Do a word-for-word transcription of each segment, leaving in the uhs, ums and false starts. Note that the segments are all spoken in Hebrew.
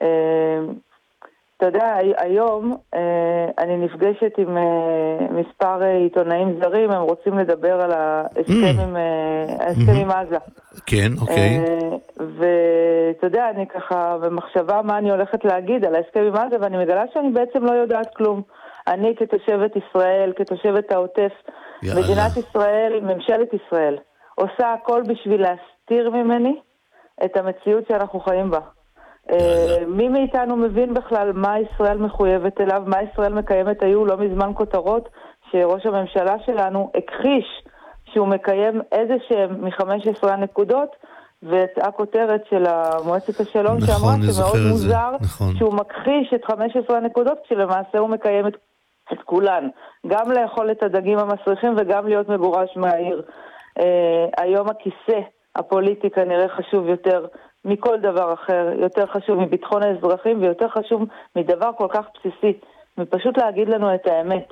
אתה יודע, היום אני נפגשת עם מספר עיתונאים זרים, הם רוצים לדבר על ההסכם עם עזה. כן, אוקיי. ואתה יודע, אני ככה במחשבה מה אני הולכת להגיד על ההסכם עם עזה, ואני מגלה שאני בעצם לא יודעת כלום. אני כתושבת ישראל, כתושבת העוטף, מדינת ישראל, ממשלת ישראל, עושה הכל בשביל להסתיר ממני את המציאות שאנחנו חיים בה. מי מאיתנו מבין בכלל מה ישראל מחויבת אליו, מה ישראל מקיימת? היו לא מזמן כותרות שראש הממשלה שלנו הכחיש שהוא מקיים איזה שהם מ-חמש עשרה הנקודות, ויצאה כותרת של מועצת השלום שאמרה שמאוד מוזר שהוא מכחיש את חמש עשרה הנקודות, כשלמעשה הוא מקיים את, את כולן, גם לאכול את הדגים המסריחים וגם להיות מגורש מהעיר. היום הכיסא הפוליטי כנראה חשוב יותר מכל דבר אחר, יותר חשוב מביטחון האזרחים ויותר חשוב מדבר כל כך בסיסי, מפשוט להגיד לנו את האמת.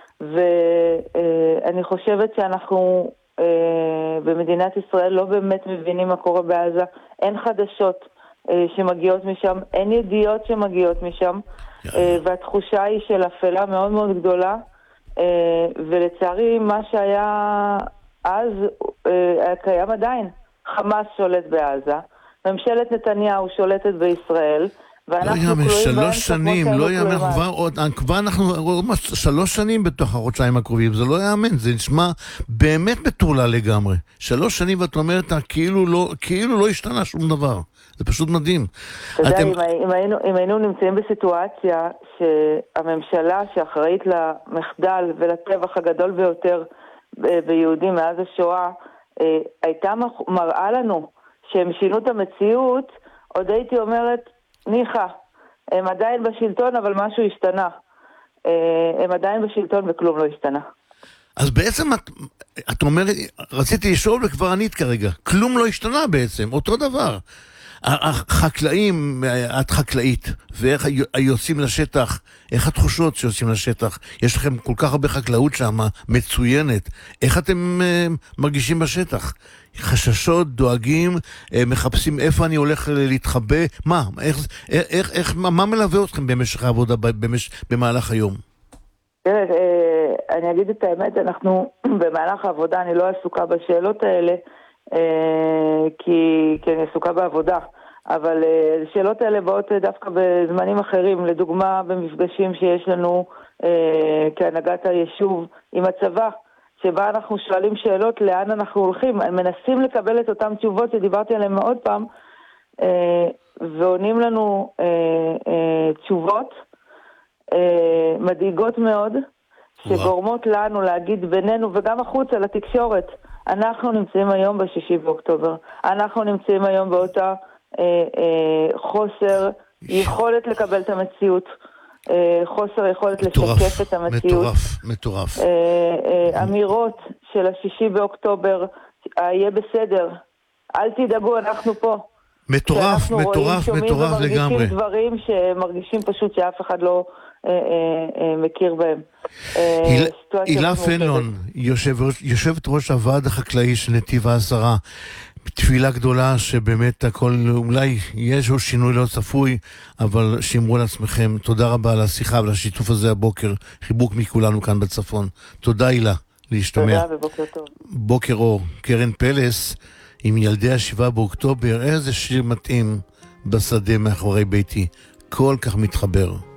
ואני חושבת שאנחנו במדינת ישראל לא באמת מבינים מה קורה בעזה, אין חדשות שמגיעות משם, אין ידיעות שמגיעות משם, והתחושה היא של אפלה מאוד מאוד גדולה, ולצערי מה שהיה אז קיים עדיין. חמאס שולט בעזה, ממשלת נתניהו שולטת בישראל, לא יאמן, שלוש שנים, לא יאמן, כבר אנחנו שלוש שנים בתוך החודשיים הקרובים, זה לא יאמן, זה נשמע באמת מטורלל לגמרי. שלוש שנים ואת אומרת, כאילו לא השתנה שום דבר. זה פשוט מדהים. אתה יודע, אם היינו נמצאים בסיטואציה שהממשלה שאחראית למחדל ולטבח הגדול ביותר ביהודים מאז השואה, הייתה מראה לנו שהם שינו את המציאות, עוד הייתי אומרת, ניחה, הם עדיין בשלטון, אבל משהו השתנה. הם עדיין בשלטון וכלום לא השתנה. אז בעצם את, את אומרת, רציתי לשאול וכבר ענית כרגע, כלום לא השתנה בעצם, אותו דבר. החקלאים, את חקלאית, ואיך יוצאים לשטח, איך התחושות שיוצאים לשטח? יש לכם כל כך הרבה חקלאות שם, מצוינת. איך אתם מרגישים בשטח? חששות, דואגים, מחפשים איפה אני הולך להתחבא? מה? איך, איך, איך, מה, מה מלווה אתכם במשך העבודה, במש, במהלך היום? תראה, אני אגיד את האמת, אנחנו במהלך העבודה, אני לא עסוקה בשאלות האלה, כי, כי אני עסוקה בעבודה, אבל השאלות האלה באות דווקא בזמנים אחרים, לדוגמה במפגשים שיש לנו כהנהגת היישוב עם הצבא, שבה אנחנו שואלים שאלות לאן אנחנו הולכים, מנסים לקבל את אותם תשובות שדיברתי עליהן מאוד פעם, ועונים לנו תשובות מדאיגות מאוד, שגורמות לנו להגיד בינינו וגם החוצה לתקשורת, אנחנו נמצאים היום בשישי באוקטובר, אנחנו נמצאים היום באותה אה, אה, חוסר יכולת לקבל את המציאות, אה, חוסר יכולת מטורף, לשקף את המציאות. מטורף, מטורף. אה, אה, אמירות של השישי באוקטובר, יהיה בסדר, אל תדאגו, אנחנו פה. מטורף, מטורף, מטורף לגמרי. אנחנו מרגישים דברים שמרגישים פשוט שאף אחד לא אה, אה, אה, מכיר בהם. הילה פנלון, יושבת ראש הוועד החקלאי של נתיב העשרה, תפילה גדולה שבאמת הכל, אולי יש עוד שינוי לא צפוי, אבל שימרו לעצמכם. תודה רבה על השיחה ועל השיתוף הזה הבוקר, חיבוק מכולנו כאן בצפון. תודה הילה, להשתמע. תודה ובוקר טוב. בוקר אור, קרן פלס עם ילדי השבעה באוקטובר, איזה שיר מתאים בשדה מאחורי ביתי, כל כך מתחבר.